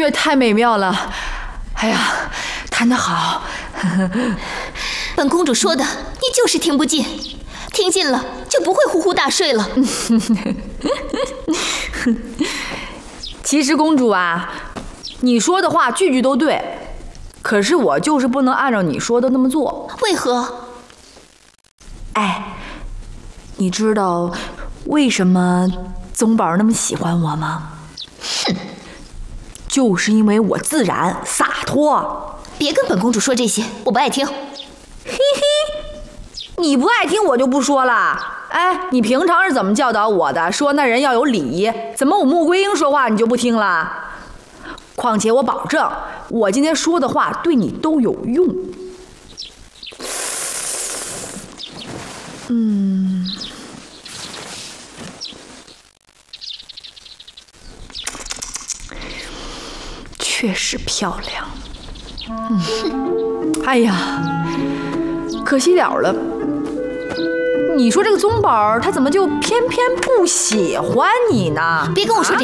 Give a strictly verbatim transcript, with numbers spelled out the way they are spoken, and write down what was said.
乐太美妙了，哎呀，弹得好。 本公主说的，你就是听不进，听进了就不会呼呼大睡了。 其实公主啊，你说的话句句都对，可是我就是不能按照你说的那么做。 为何？ 哎，你知道为什么宗宝那么喜欢我吗？ 哼， 就是因为我自然洒脱。 别跟本公主说这些，我不爱听。 嘿嘿，你不爱听我就不说了。哎，你平常是怎么教导我的？说那人要有礼，怎么我穆桂英说话你就不听了？况且我保证，我今天说的话对你都有用。嗯，确实漂亮。嗯，哎呀，可惜了了。你说这个宗宝他怎么就偏偏不喜欢你呢？ 别跟我说这些。